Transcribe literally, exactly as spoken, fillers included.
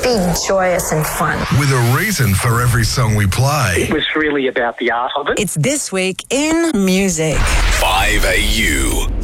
be joyous and fun. With a reason for every song we play. It was really about the art of it. It's This Week in Music. five A U.